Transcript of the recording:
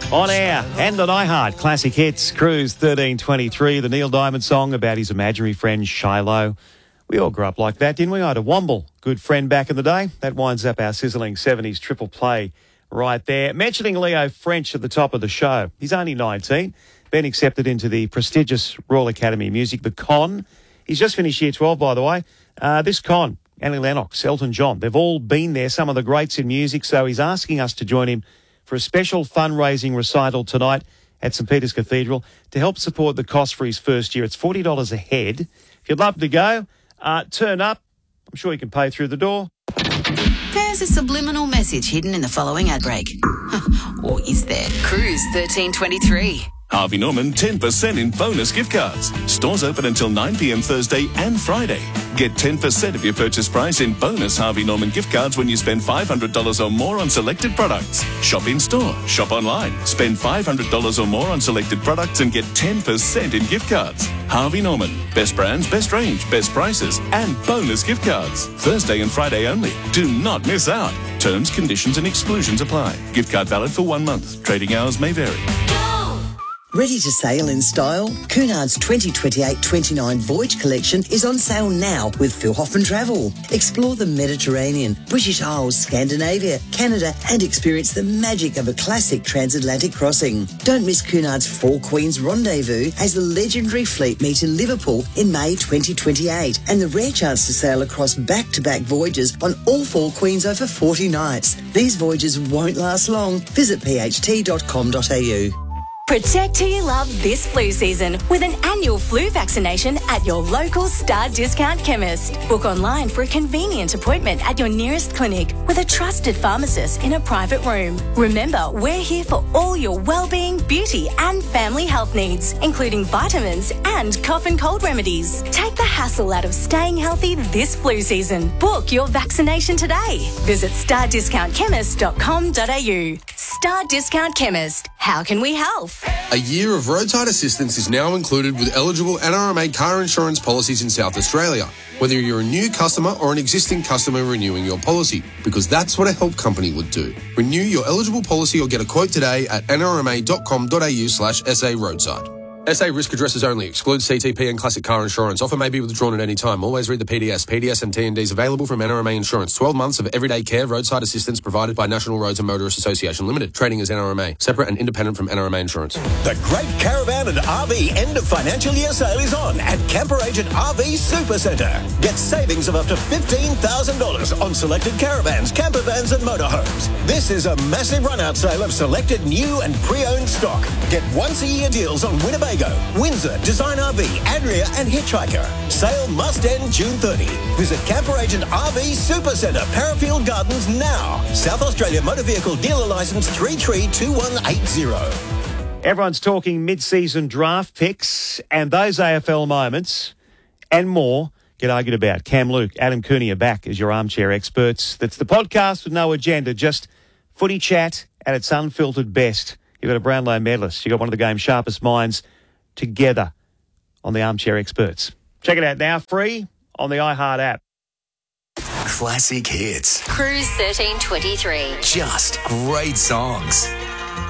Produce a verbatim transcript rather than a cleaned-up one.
On air and on iHeart, classic hits, Cruise thirteen twenty-three, the Neil Diamond song about his imaginary friend Shiloh. We all grew up like that, didn't we? I had a Womble, good friend back in the day. That winds up our sizzling seventies triple play right there. Mentioning Leo French at the top of the show. He's only nineteen, been accepted into the prestigious Royal Academy of Music, the Con. He's just finished year twelve, by the way. Uh, this Con, Annie Lennox, Elton John, they've all been there, some of the greats in music, so he's asking us to join him for a special fundraising recital tonight at St Peter's Cathedral to help support the cost for his first year. It's forty dollars a head. If you'd love to go, uh, turn up. I'm sure you can pay through the door. There's a subliminal message hidden in the following ad break. Or is there? Cruise thirteen twenty-three. Harvey Norman ten percent in bonus gift cards. Stores open until nine p.m. Thursday and Friday. Get ten percent of your purchase price in bonus Harvey Norman gift cards when you spend five hundred dollars or more on selected products. Shop in store, shop online. Spend five hundred dollars or more on selected products and get ten percent in gift cards. Harvey Norman. Best brands, best range, best prices, and bonus gift cards. Thursday and Friday only. Do not miss out. Terms, conditions and exclusions apply. Gift card valid for one month. Trading hours may vary. Ready to sail in style? Cunard's twenty twenty-eight twenty-nine Voyage Collection is on sale now with Phil Hoffman Travel. Explore the Mediterranean, British Isles, Scandinavia, Canada and experience the magic of a classic transatlantic crossing. Don't miss Cunard's Four Queens Rendezvous as the legendary fleet meet in Liverpool in May twenty twenty-eight and the rare chance to sail across back-to-back voyages on all Four Queens over forty nights. These voyages won't last long. Visit p h t dot com dot a u. Protect who you love this flu season with an annual flu vaccination at your local Star Discount chemist. Book online for a convenient appointment at your nearest clinic with a trusted pharmacist in a private room. Remember, we're here for all your well-being, beauty and family health needs, including vitamins and cough and cold remedies. Take the hassle out of staying healthy this flu season. Book your vaccination today. Visit star discount chemist dot com dot a u. Star Discount Chemist. How can we help? A year of roadside assistance is now included with eligible N R M A car insurance policies in South Australia, whether you're a new customer or an existing customer renewing your policy, because that's what a help company would do. Renew your eligible policy or get a quote today at n r m a dot com dot a u slash s a roadside. S A risk addresses only. Excludes C T P and classic car insurance. Offer may be withdrawn at any time. Always read the P D S. P D S and T and Ds available from N R M A Insurance. twelve months of everyday care, roadside assistance provided by National Roads and Motorists Association Limited. Trading as N R M A. Separate and independent from N R M A Insurance. The Great Caravan and R V End of Financial Year Sale is on at Camper Agent R V Super Centre. Get savings of up to fifteen thousand dollars on selected caravans, camper vans and motorhomes. This is a massive run-out sale of selected new and pre-owned stock. Get once-a-year deals on Winnebago, Windsor, Design R V, Adria and Hitchhiker. Sale must end June thirtieth. Visit Camper Agent R V Super Centre, Parafield Gardens now. South Australia Motor Vehicle Dealer Licence three three two one eight zero. Everyone's talking mid-season draft picks and those A F L moments and more get argued about. Cam Luke, Adam Cooney are back as your armchair experts. That's the podcast with no agenda, just footy chat at its unfiltered best. You've got a Brownlow medalist. You've got one of the game's sharpest minds together on the Armchair Experts. Check it out now, free on the iHeart app. Classic hits. Cruise thirteen twenty-three. Just great songs.